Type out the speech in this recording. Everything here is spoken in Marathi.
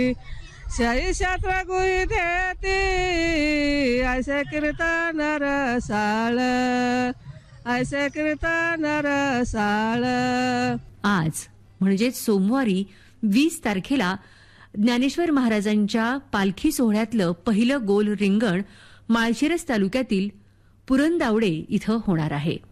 शाही शास्त्र गुई देती ऐसे कीर्तन रसाळ, ऐसे कीर्तन रसाळ. आज म्हणजे सोमवारी 20 तारखेला ज्ञानेश्वर महाराजांच्या पालखी सोहळ्यातलं पहिलं गोल रिंगण माळशिरस तालुक्यातील पुरंदावडे इथं होणार आहे.